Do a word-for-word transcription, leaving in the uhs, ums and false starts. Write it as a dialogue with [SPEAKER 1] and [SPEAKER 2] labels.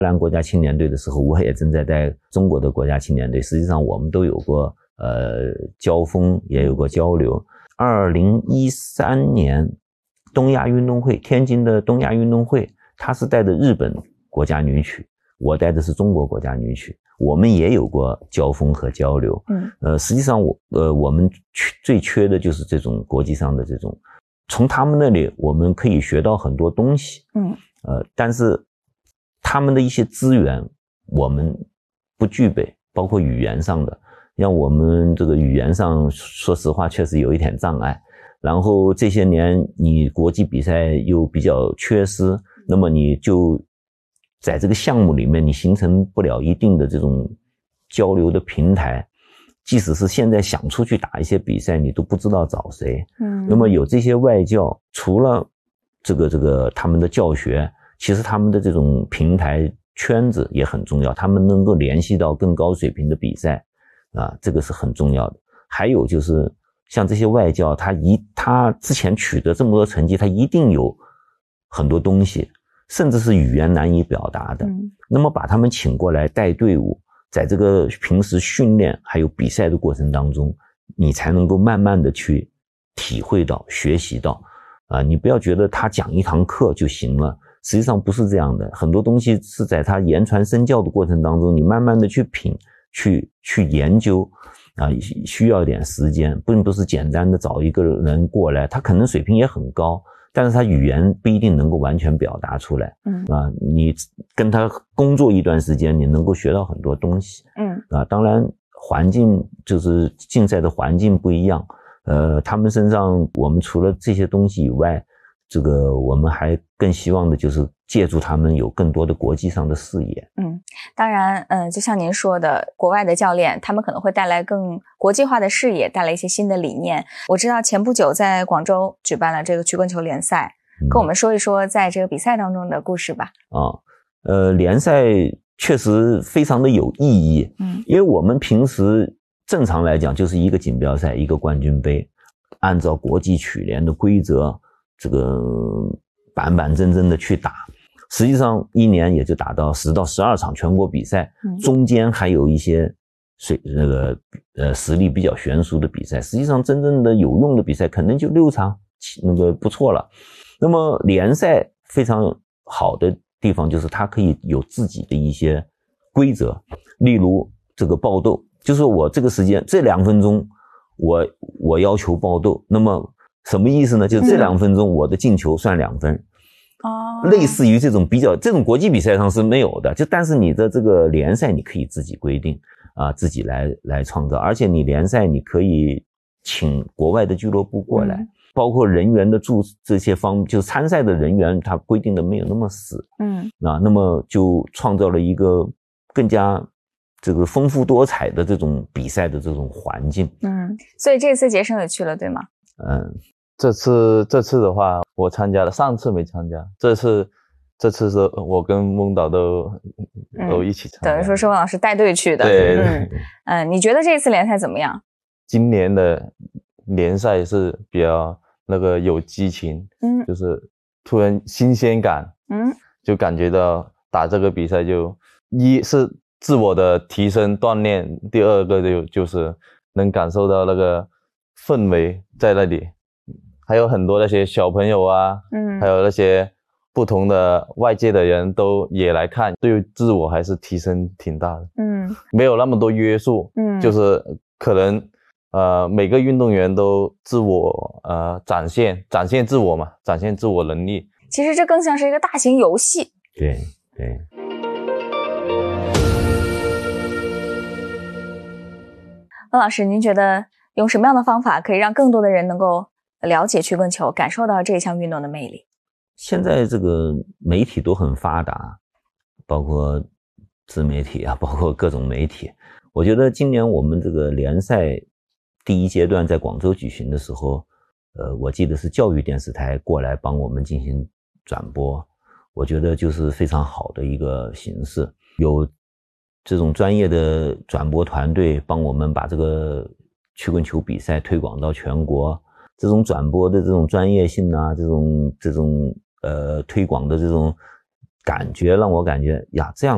[SPEAKER 1] 荷兰国家青年队的时候，我也正在带中国的国家青年队，实际上我们都有过呃交锋，也有过交流。二零一三年东亚运动会，天津的东亚运动会，他是带的日本国家女曲，我带的是中国国家女曲，我们也有过交锋和交流。嗯，呃，实际上我呃我们最缺的就是这种国际上的这种，从他们那里我们可以学到很多东西。嗯，呃，但是他们的一些资源我们不具备，包括语言上的。像我们这个语言上，说实话确实有一点障碍。然后这些年你国际比赛又比较缺失，那么你就在这个项目里面你形成不了一定的这种交流的平台，即使是现在想出去打一些比赛，你都不知道找谁。嗯，那么有这些外教，除了这个这个他们的教学，其实他们的这种平台圈子也很重要，他们能够联系到更高水平的比赛啊，这个是很重要的。还有就是像这些外教，他一他之前取得这么多成绩，他一定有很多东西，甚至是语言难以表达的。嗯，那么把他们请过来带队伍，在这个平时训练还有比赛的过程当中，你才能够慢慢的去体会到、学习到。啊，你不要觉得他讲一堂课就行了，实际上不是这样的，很多东西是在他言传身教的过程当中，你慢慢的去品。去去研究啊，需要一点时间，并不是简单的找一个人过来，他可能水平也很高，但是他语言不一定能够完全表达出来。嗯，啊，你跟他工作一段时间，你能够学到很多东西。嗯，啊，当然环境就是竞赛的环境不一样，呃，他们身上我们除了这些东西以外，这个我们还更希望的就是借助他们有更多的国际上的视野。
[SPEAKER 2] 嗯，当然，嗯，就像您说的，国外的教练他们可能会带来更国际化的视野，带来一些新的理念。我知道前不久在广州举办了这个曲棍球联赛，嗯，跟我们说一说在这个比赛当中的故事吧。
[SPEAKER 1] 啊，呃，联赛确实非常的有意义。嗯，因为我们平时正常来讲就是一个锦标赛，一个冠军杯，按照国际曲联的规则，这个板板正正的去打，实际上一年也就打到十到十二场全国比赛，嗯，中间还有一些水那个呃实力比较悬殊的比赛，实际上真正的有用的比赛可能就六场，那个不错了。那么联赛非常好的地方就是它可以有自己的一些规则，例如这个爆斗，就是我这个时间这两分钟我我要求爆斗，那么什么意思呢？就是这两分钟我的进球算两分。哦，类似于这种比较，这种国际比赛上是没有的，就但是你的这个联赛你可以自己规定啊，自己来来创造，而且你联赛你可以请国外的俱乐部过来，嗯，包括人员的注这些方，就是参赛的人员他规定的没有那么死，嗯，啊，那么就创造了一个更加这个丰富多彩的这种比赛的这种环境。
[SPEAKER 2] 嗯，所以这次杰生也去了，对吗？
[SPEAKER 3] 嗯。这次这次的话我参加了，上次没参加，这次这次是我跟翁导都、嗯、都一起参加，
[SPEAKER 2] 等于说是翁老师带队去的。
[SPEAKER 3] 对对，
[SPEAKER 2] 嗯嗯，你觉得这次联赛怎么样？
[SPEAKER 3] 今年的联赛是比较那个有激情，嗯，就是突然新鲜感，嗯，就感觉到打这个比赛就一是自我的提升锻炼，第二个就就是能感受到那个氛围在那里。还有很多那些小朋友啊，嗯，还有那些不同的外界的人都也来看，对自我还是提升挺大的。嗯，没有那么多约束，嗯，就是可能呃每个运动员都自我呃展现展现自我嘛，展现自我能力。
[SPEAKER 2] 其实这更像是一个大型游戏。
[SPEAKER 1] 对对。
[SPEAKER 2] 翁老师，您觉得用什么样的方法可以让更多的人能够了解曲棍球，感受到这项运动的魅力？
[SPEAKER 1] 现在这个媒体都很发达，包括自媒体啊，包括各种媒体。我觉得今年我们这个联赛第一阶段在广州举行的时候，呃，我记得是教育电视台过来帮我们进行转播，我觉得就是非常好的一个形式。有这种专业的转播团队帮我们把这个曲棍球比赛推广到全国。这种转播的这种专业性啊，这种这种呃推广的这种感觉，让我感觉呀，这样